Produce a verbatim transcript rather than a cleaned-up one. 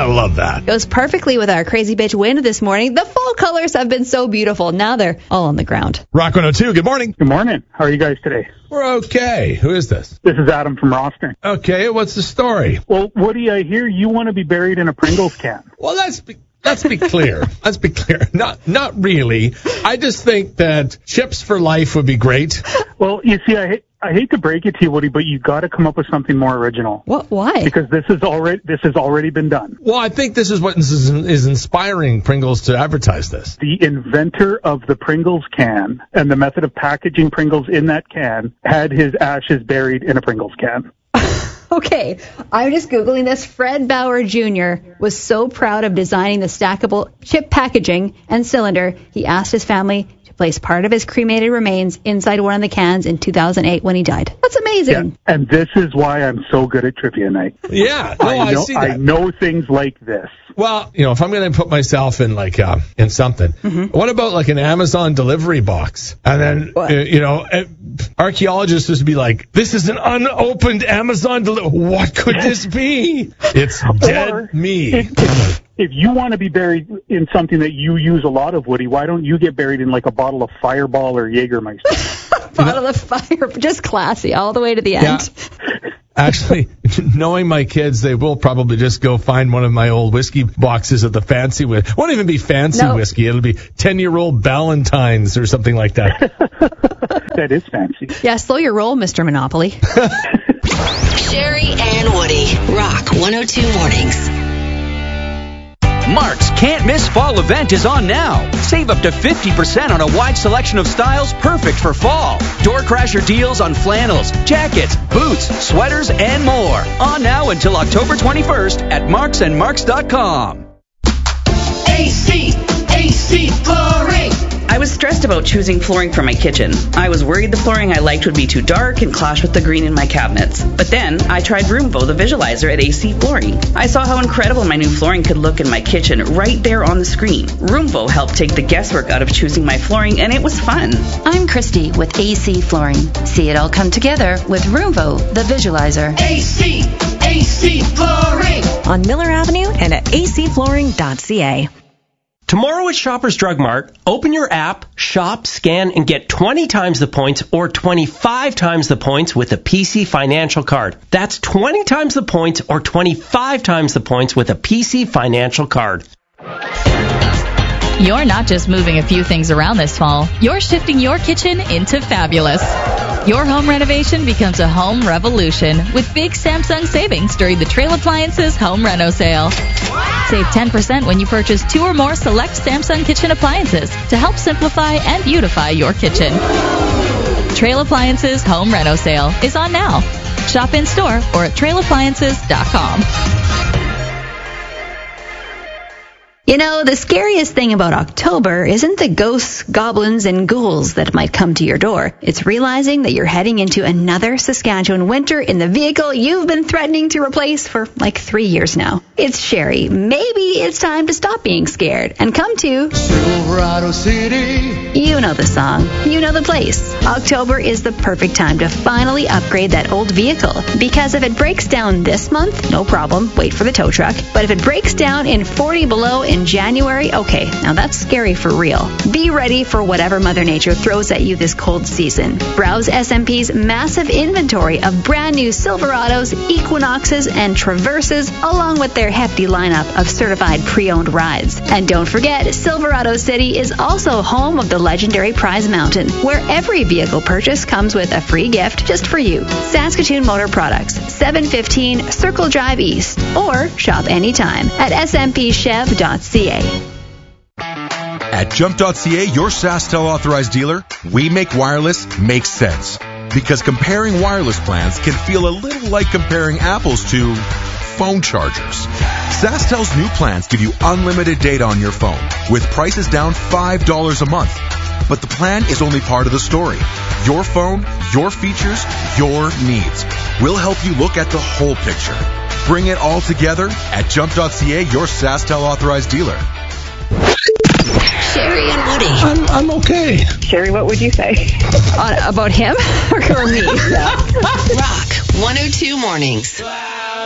I love that. Goes perfectly with our crazy bitch wind this morning. The fall colors have been so beautiful. Now they're all on the ground. Rock one oh two, good morning. Good morning. How are you guys today? We're okay. Who is this? This is Adam from Rosner. Okay, what's the story? Well, Woody, I hear you want to be buried in a Pringles can. Well, let's be, let's be clear. Let's be clear. Not not really. I just think that chips for life would be great. Well, you see, I hate, I hate to break it to you, Woody, but you got to come up with something more original. What? Why? Because this is already this has already been done. Well, I think this is what is, is inspiring Pringles to advertise this. The inventor of the Pringles can and the method of packaging Pringles in that can had his ashes buried in a Pringles can. Okay, I'm just Googling this. Fred Bauer Junior was so proud of designing the stackable chip packaging and cylinder, he asked his family to place part of his cremated remains inside one of the cans in two thousand eight when he died. That's amazing. Yeah, and this is why I'm so good at trivia night. Yeah, no, I, I, know, see that. I know things like this. Well, you know, if I'm going to put myself in like uh, in something, mm-hmm. what about like an Amazon delivery box? And then, uh, you know, uh, archaeologists would be like, this is an unopened Amazon delivery. What could this be? It's dead or me. If, if, if you want to be buried in something that you use a lot of, Woody, why don't you get buried in like a bottle of Fireball or Jägermeister? Bottle of fire, just classy all the way to the end. Yeah. Actually, knowing my kids, they will probably just go find one of my old whiskey boxes at the fancy whiskey. Won't even be fancy no. whiskey. It'll be ten-year-old Ballantines or something like that. That is fancy. Yeah, slow your roll, Mister Monopoly. Sherry and Woody, Rock one oh two Mornings. Mark's Can't Miss Fall event is on now. Save up to fifty percent on a wide selection of styles perfect for fall. Door crasher deals on flannels, jackets, boots, sweaters, and more. On now until October twenty-first at marks and marks dot com. A C, A C Flooring. I was stressed about choosing flooring for my kitchen. I was worried the flooring I liked would be too dark and clash with the green in my cabinets. But then I tried Roomvo, the visualizer at A C Flooring. I saw how incredible my new flooring could look in my kitchen right there on the screen. Roomvo helped take the guesswork out of choosing my flooring, and it was fun. I'm Christy with A C Flooring. See it all come together with Roomvo, the visualizer. A C, A C Flooring. On Miller Avenue and at a c flooring dot c a. Tomorrow at Shoppers Drug Mart, open your app, shop, scan, and get twenty times the points or twenty-five times the points with a P C Financial Card. That's twenty times the points or twenty-five times the points with a P C Financial Card. You're not just moving a few things around this fall. You're shifting your kitchen into fabulous. Your home renovation becomes a home revolution with big Samsung savings during the Trail Appliances Home Reno Sale. Save ten percent when you purchase two or more select Samsung kitchen appliances to help simplify and beautify your kitchen. Trail Appliances Home Reno Sale is on now. Shop in store or at trail appliances dot com. You know, the scariest thing about October isn't the ghosts, goblins, and ghouls that might come to your door. It's realizing that you're heading into another Saskatchewan winter in the vehicle you've been threatening to replace for like three years now. It's Sherry. Maybe it's time to stop being scared and come to Silverado City. You know the song. You know the place. October is the perfect time to finally upgrade that old vehicle. Because if it breaks down this month, no problem. Wait for the tow truck. But if it breaks down in forty below in January, okay, now that's scary for real. Be ready for whatever Mother Nature throws at you this cold season. Browse S M P's massive inventory of brand new Silverados, Equinoxes, and Traverses, along with their hefty lineup of certified pre-owned rides. And don't forget, Silverado City is also home of the legendary Prize Mountain, where every vehicle purchase comes with a free gift just for you. Saskatoon Motor Products, seven fifteen Circle Drive East, or shop anytime at s m p chev dot c a. At jump dot c a, your SaskTel authorized dealer, we make wireless make sense. Because comparing wireless plans can feel a little like comparing apples to phone chargers. SaskTel's new plans give you unlimited data on your phone with prices down five dollars a month. But the plan is only part of the story. Your phone, your features, your needs. We'll help you look at the whole picture. Bring it all together at jump dot c a, your SaskTel authorized dealer. Sherry and Woody. I'm, I'm okay. Sherry, what would you say? Uh, about him or me? Rock one oh two Mornings.